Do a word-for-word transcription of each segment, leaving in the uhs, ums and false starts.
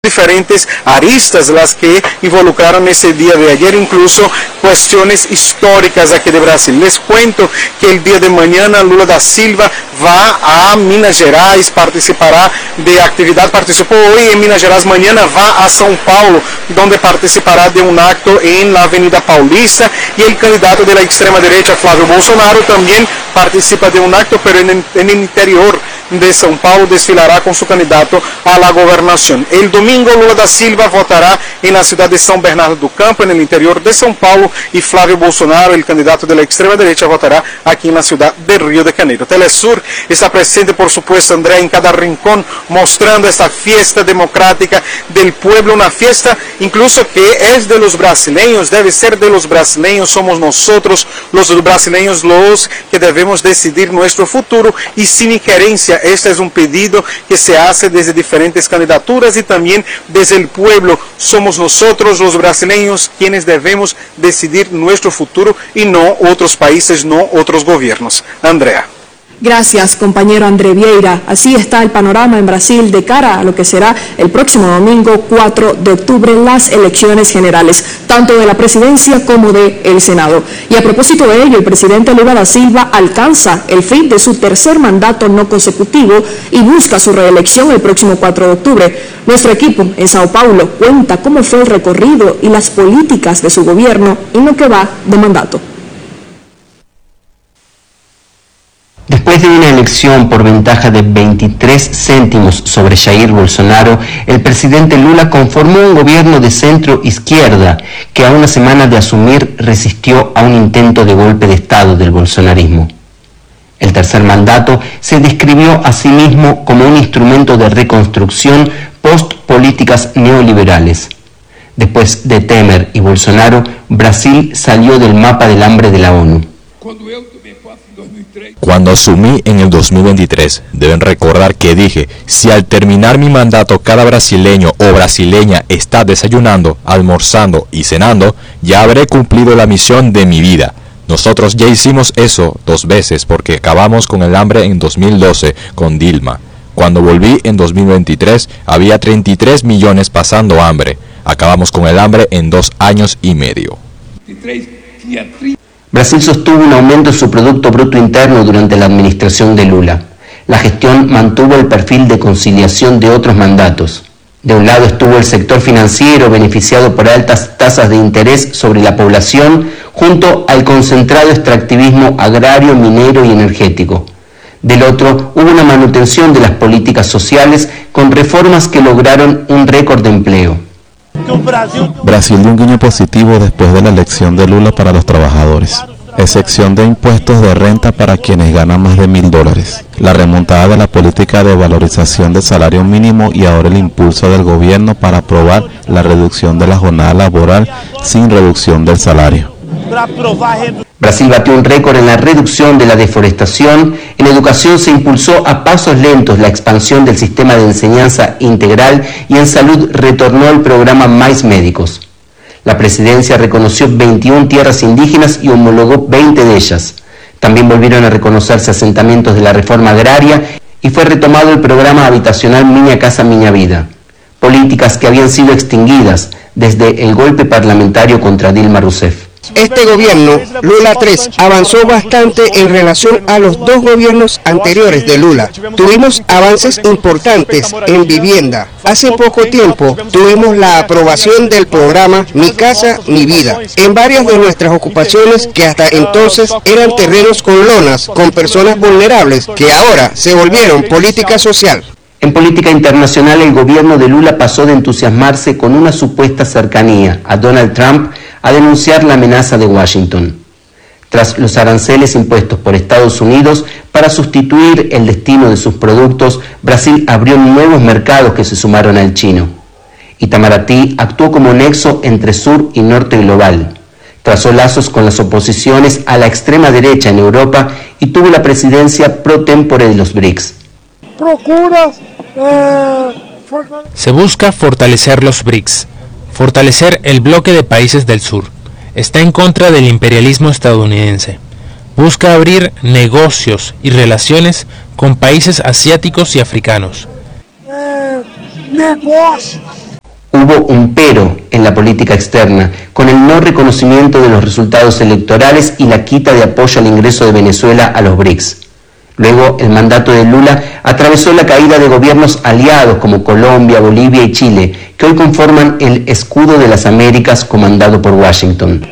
diferentes aristas las que involucraron ese día de ayer, incluso cuestiones históricas aquí de Brasil. Les cuento que el día de mañana Lula da Silva va a Minas Gerais, participará de actividad, participó hoy en Minas Gerais, mañana va a São Paulo, donde participará de un acto en la Avenida Paulista, y el candidato de la extrema derecha, Flávio Bolsonaro, también participa de un acto, pero en el, en el interior de São Paulo, desfilará con su candidato a la gobernación. El domingo Lula da Silva votará en la ciudad de São Bernardo do Campo, en el interior de São Paulo, y Flávio Bolsonaro, el candidato de la extrema derecha, votará aquí en la ciudad de Río de Janeiro. Telesur está presente, por supuesto, Andrea, en cada rincón, mostrando esta fiesta democrática del pueblo, una fiesta incluso que es de los brasileños, debe ser de los brasileños, somos nosotros los brasileños los que debemos decidir nuestro futuro y sin injerencia. Este es un pedido que se hace desde diferentes candidaturas y también desde el pueblo. Somos nosotros los brasileños quienes debemos decidir nuestro futuro y no otros países, no otros gobiernos. Andrea. Gracias, compañero André Vieira. Así está el panorama en Brasil de cara a lo que será el próximo domingo cuatro de octubre las elecciones generales, tanto de la presidencia como del Senado. Y a propósito de ello, el presidente Lula da Silva alcanza el fin de su tercer mandato no consecutivo y busca su reelección el próximo cuatro de octubre. Nuestro equipo en Sao Paulo cuenta cómo fue el recorrido y las políticas de su gobierno en lo que va de mandato. Después de una elección por ventaja de veintitrés céntimos sobre Jair Bolsonaro, el presidente Lula conformó un gobierno de centro-izquierda que a una semana de asumir resistió a un intento de golpe de Estado del bolsonarismo. El tercer mandato se describió a sí mismo como un instrumento de reconstrucción post-políticas neoliberales. Después de Temer y Bolsonaro, Brasil salió del mapa del hambre de la ONU. Cuando asumí en el dos mil veintitrés, deben recordar que dije, si al terminar mi mandato cada brasileño o brasileña está desayunando, almorzando y cenando, ya habré cumplido la misión de mi vida. Nosotros ya hicimos eso dos veces porque acabamos con el hambre en dos mil doce con Dilma. Cuando volví en dos mil veintitrés había treinta y tres millones pasando hambre. Acabamos con el hambre en dos años y medio. Brasil sostuvo un aumento en su Producto Bruto Interno durante la administración de Lula. La gestión mantuvo el perfil de conciliación de otros mandatos. De un lado estuvo el sector financiero beneficiado por altas tasas de interés sobre la población, junto al concentrado extractivismo agrario, minero y energético. Del otro, hubo una manutención de las políticas sociales con reformas que lograron un récord de empleo. Brasil dio un guiño positivo después de la elección de Lula para los trabajadores. Excepción de impuestos de renta para quienes ganan más de mil dólares. La remontada de la política de valorización del salario mínimo y ahora el impulso del gobierno para aprobar la reducción de la jornada laboral sin reducción del salario. Brasil batió un récord en la reducción de la deforestación. En educación se impulsó a pasos lentos la expansión del sistema de enseñanza integral y en salud retornó el programa Mais Médicos. La presidencia reconoció veintiuna tierras indígenas y homologó veinte de ellas. También volvieron a reconocerse asentamientos de la reforma agraria y fue retomado el programa habitacional Minha Casa Minha Vida. Políticas que habían sido extinguidas desde el golpe parlamentario contra Dilma Rousseff. Este gobierno, Lula tres, avanzó bastante en relación a los dos gobiernos anteriores de Lula. Tuvimos avances importantes en vivienda. Hace poco tiempo tuvimos la aprobación del programa Mi Casa, Mi Vida, en varias de nuestras ocupaciones que hasta entonces eran terrenos con lonas, con personas vulnerables, que ahora se volvieron política social. En política internacional, el gobierno de Lula pasó de entusiasmarse con una supuesta cercanía a Donald Trump a denunciar la amenaza de Washington. Tras los aranceles impuestos por Estados Unidos para sustituir el destino de sus productos, Brasil abrió nuevos mercados que se sumaron al chino. Itamaraty actuó como nexo entre sur y norte global. Trazó lazos con las oposiciones a la extrema derecha en Europa y tuvo la presidencia pro tempore de los B R I C S. Procura, eh, Se busca fortalecer los B R I C S, fortalecer el bloque de países del sur. Está en contra del imperialismo estadounidense. Busca abrir negocios y relaciones con países asiáticos y africanos. eh, negócios. Hubo un pero en la política externa, con el no reconocimiento de los resultados electorales y la quita de apoyo al ingreso de Venezuela a los BRICS. Luego, el mandato de Lula atravesó la caída de gobiernos aliados como Colombia, Bolivia y Chile, que hoy conforman el escudo de las Américas comandado por Washington.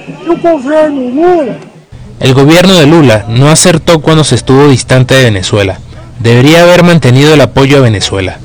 El gobierno de Lula no acertó cuando se estuvo distante de Venezuela. Debería haber mantenido el apoyo a Venezuela.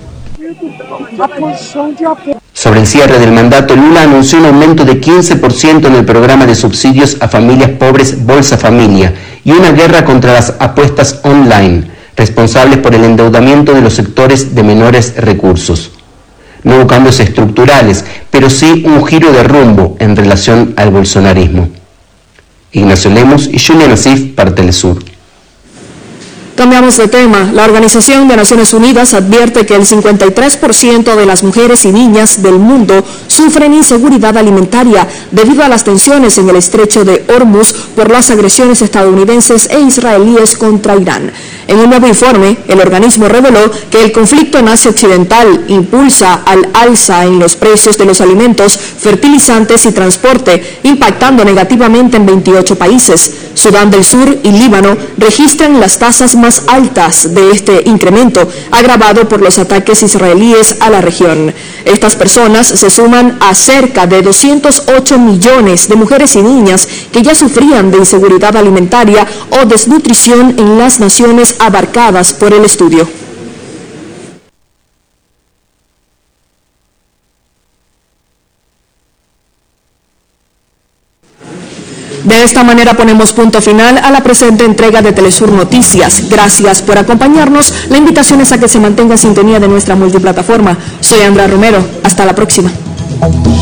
Sobre el cierre del mandato, Lula anunció un aumento de quince por ciento en el programa de subsidios a familias pobres Bolsa Familia y una guerra contra las apuestas online, responsables por el endeudamiento de los sectores de menores recursos. No hubo cambios estructurales, pero sí un giro de rumbo en relación al bolsonarismo. Ignacio Lemus y Julia Nasif para Telesur. Cambiamos de tema. La Organización de Naciones Unidas advierte que el cincuenta y tres por ciento de las mujeres y niñas del mundo sufren inseguridad alimentaria debido a las tensiones en el estrecho de Hormuz por las agresiones estadounidenses e israelíes contra Irán. En un nuevo informe, el organismo reveló que el conflicto en Asia Occidental impulsa al alza en los precios de los alimentos, fertilizantes y transporte, impactando negativamente en veintiocho países. Sudán del Sur y Líbano registran las tasas más altas de este incremento, agravado por los ataques israelíes a la región. Estas personas se suman a cerca de doscientos ocho millones de mujeres y niñas que ya sufrían de inseguridad alimentaria o desnutrición en las naciones abarcadas por el estudio. De esta manera ponemos punto final a la presente entrega de Telesur Noticias. Gracias por acompañarnos. La invitación es a que se mantenga en sintonía de nuestra multiplataforma. Soy Andrea Romero. Hasta la próxima.